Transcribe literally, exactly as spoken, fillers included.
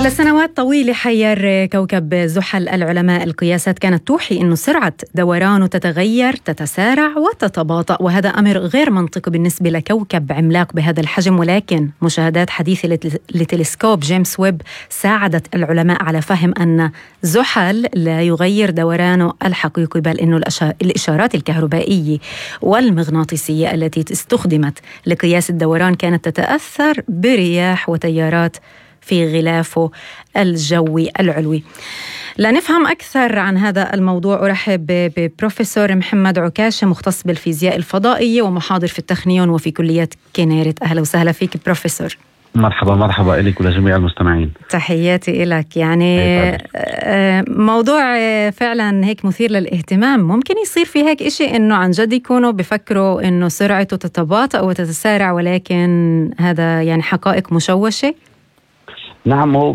لسنوات طويلة حير كوكب زحل العلماء القياسات كانت توحي أنه سرعة دورانه تتغير، تتسارع وتتباطأ، وهذا أمر غير منطقي بالنسبة لكوكب عملاق بهذا الحجم. ولكن مشاهدات حديثة لتلسكوب جيمس ويب ساعدت العلماء على فهم أن زحل لا يغير دورانه الحقيقي، بل أنه الإشارات الكهربائية والمغناطيسية التي استخدمت لقياس الدوران كانت تتأثر برياح وتيارات في غلافه الجوي العلوي. لنفهم أكثر عن هذا الموضوع أرحب ببروفيسور محمد عكاشة، مختص بالفيزياء الفضائية ومحاضر في التخنيون وفي كلية كنيرت. أهلا وسهلا فيك بروفيسور. مرحبا مرحبا إليك ولجميع المستمعين. تحياتي إلك. يعني موضوع فعلا هيك مثير للاهتمام. ممكن يصير في هيك إشي إنه عن جد يكونوا بفكروا إنه سرعته تتباطأ وتتسارع، ولكن هذا يعني حقائق مشوشة؟ نعم، هو